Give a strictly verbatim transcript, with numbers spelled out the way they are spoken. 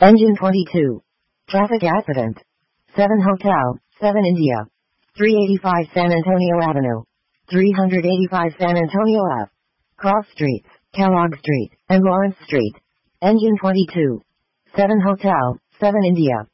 Engine twenty-two. Traffic accident. seven Hotel, seven India. three eighty-five San Antonio Avenue. three eighty-five San Antonio Ave. Cross Streets, Kellogg Street, and Lawrence Street. Engine twenty-two. seven Hotel, seven India.